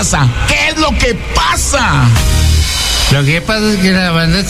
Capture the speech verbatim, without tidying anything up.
pasa? ¿Qué es lo que pasa? Lo que pasa es que la banda